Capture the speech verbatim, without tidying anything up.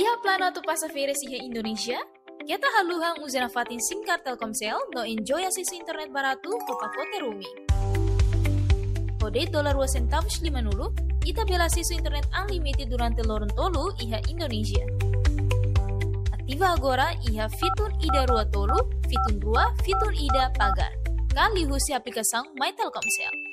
Iha plano tu passageira iha Indonesia? Kita haluhang uzena fatin SIM card Telkomsel no enjoy akses internet barato ke pacote roaming. Kode dolar dua centavos lima nulu, kita bela akses internet unlimited durante lorong tolu iha Indonesia. Aktiva agora iha fitur ida rua tolu, fitur rua, fitur ida pagar. Kali husi aplikação My Telkomsel.